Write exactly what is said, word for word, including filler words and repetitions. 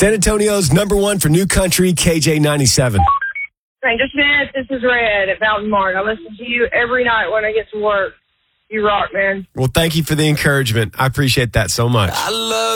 San Antonio's number one for new country, K J ninety-seven. Stranger Smith, this is Red at Mountain Mart. I listen to you every night when I get to work. You rock, man. Well, thank you for the encouragement. I appreciate that so much. I love